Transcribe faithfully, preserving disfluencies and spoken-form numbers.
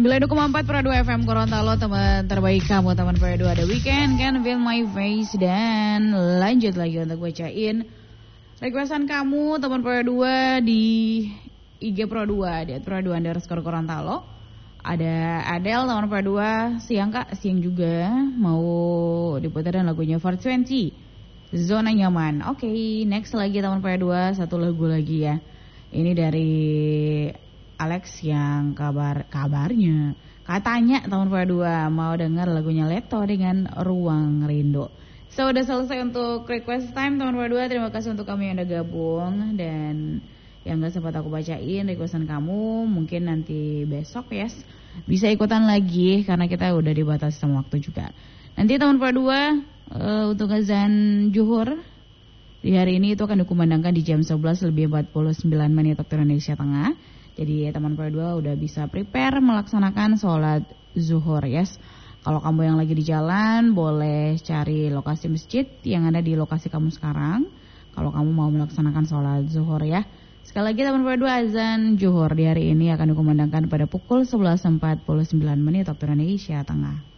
sembilan puluh koma empat Pro dua F M Gorontalo, teman terbaik kamu, teman Pro dua. Ada Weekend kan, Feel My Face. Dan lanjut lagi untuk bacain requestan kamu, teman Pro dua di I G Pro dua, di Pro dua underscore Gorontalo. Ada Adele, teman Pro dua, siang kak, siang juga mau diputerin lagunya four twenty, Zona Nyaman. Oke, okay, next lagi teman Pro dua, satu lagu lagi ya. Ini dari Alex yang kabar kabarnya katanya tahun dua dua mau dengar lagunya Leto dengan Ruang Rindu. So udah selesai untuk request time tahun dua dua. Terima kasih untuk kamu yang udah gabung, dan yang gak sempat aku bacain requestan kamu, mungkin nanti besok yes bisa ikutan lagi karena kita udah dibatasi sama waktu juga. Nanti tahun dua dua uh, untuk azan zuhur di hari ini itu akan dikumandangkan di jam sebelas lebih empat puluh sembilan menit waktu Indonesia Tengah. Jadi teman Pro dua udah bisa prepare melaksanakan sholat zuhur yes. Kalau kamu yang lagi di jalan boleh cari lokasi masjid yang ada di lokasi kamu sekarang. Kalau kamu mau melaksanakan sholat zuhur ya. Sekali lagi teman Pro dua, azan zuhur di hari ini akan dikumandangkan pada pukul sebelas empat puluh sembilan menit waktu Indonesia Tengah.